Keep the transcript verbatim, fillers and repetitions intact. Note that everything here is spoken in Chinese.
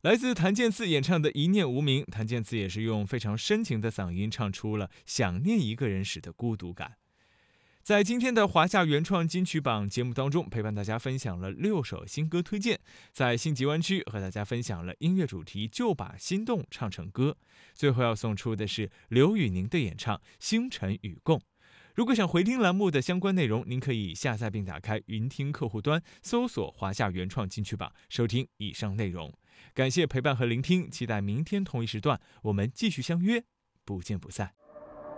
来自谭健次演唱的《一念无名》，谭健次也是用非常深情的嗓音唱出了想念一个人时的孤独感。在今天的华夏原创金曲榜节目当中，陪伴大家分享了六首新歌推荐，在新极湾区和大家分享了音乐主题就把心动唱成歌。最后要送出的是刘宇宁的演唱《星辰与共》。如果想回听栏目的相关内容，您可以下载并打开云听客户端，搜索华夏原创金曲榜，收听以上内容。感谢陪伴和聆听，期待明天同一时段我们继续相约，不见不散。